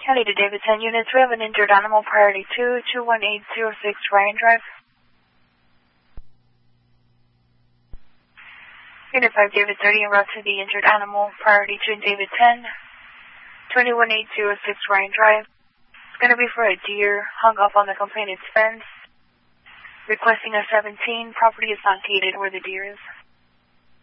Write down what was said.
County to David 10 units. We have an injured animal, priority 2, 21806 Ryan Drive. Unit 5, David 30, en route to the injured animal, priority 2 and David 10, 21806 Ryan Drive. It's going to be for a deer hung up on the complainant's fence. Requesting a 17, property is not gated where the deer is.